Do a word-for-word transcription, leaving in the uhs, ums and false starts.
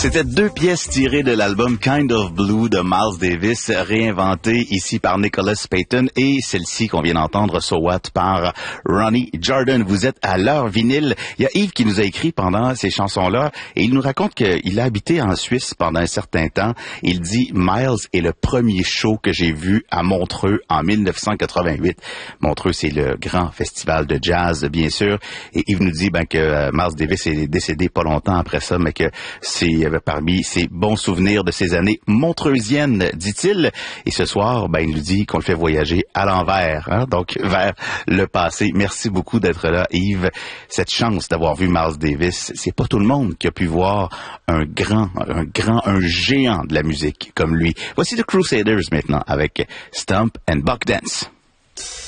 C'était deux pièces tirées de l'album Kind of Blue de Miles Davis, réinventé ici par Nicholas Payton, et celle-ci qu'on vient d'entendre, So What, par Ronnie Jordan. Vous êtes à l'heure vinyle. Il y a Yves qui nous a écrit pendant ces chansons-là, et il nous raconte qu'il a habité en Suisse pendant un certain temps. Il dit, Miles est le premier show que j'ai vu à Montreux en mille neuf cent quatre-vingt-huit. Montreux, c'est le grand festival de jazz, bien sûr, et Yves nous dit ben, que Miles Davis est décédé pas longtemps après ça, mais que c'est parmi ses bons souvenirs de ces années montreusiennes, dit-il. Et ce soir, ben, il nous dit qu'on le fait voyager à l'envers, hein, donc vers le passé. Merci beaucoup d'être là, Yves. Cette chance d'avoir vu Miles Davis, c'est pas tout le monde qui a pu voir un grand, un grand, un géant de la musique comme lui. Voici The Crusaders maintenant avec Stomp and Buck Dance.